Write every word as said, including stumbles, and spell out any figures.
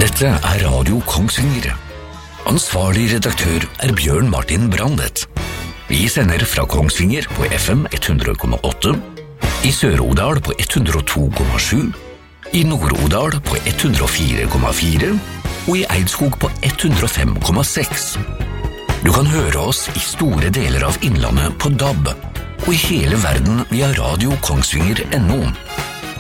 Dette er Radio Kongsvinger. Ansvarlig redaktør er Bjørn Martin Brandet. Vi sender fra Kongsvinger på F M hundre komma åtte, i Sør-Odal på hundre og to komma sju, i Nord-Odal på hundre og fire komma fire og i Eidskog på hundre og fem komma seks. Du kan høre oss i store deler av innlandet på D A B og i hele verden via radio kongsvinger punktum no.